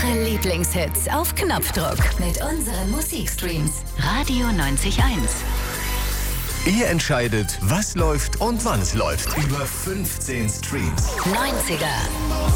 Eure Lieblingshits auf Knopfdruck mit unseren Musikstreams. Radio 90.1. Ihr entscheidet, was läuft und wann es läuft. Über 15 Streams. 90er.